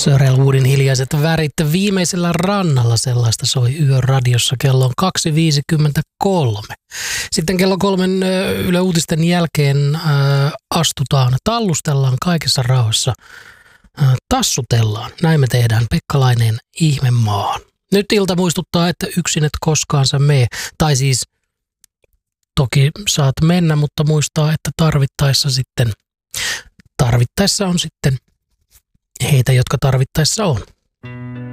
Sörelwoodin hiljaiset värit viimeisellä rannalla, sellaista soi Yöradiossa. Kello on 2.53. Sitten kello 3 Yle Uutisten jälkeen tallustellaan kaikessa rauhassa, tassutellaan. Näin me tehdään Pekka Laineen Ihmemaahan. Nyt ilta muistuttaa, että yksin et koskaan sä mee. Tai siis toki saat mennä, mutta muistaa, että tarvittaessa on sitten heitä, jotka tarvittaessa on.